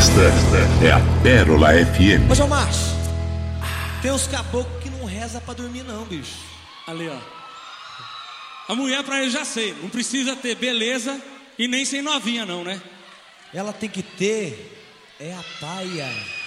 Esta é a Pérola FM. Ô, João Márcio, tem uns caboclos que não reza pra dormir não, bicho. Ali, ó. A mulher pra ele já sei, não precisa ter beleza e nem ser novinha não, né? Ela tem que ter a paia.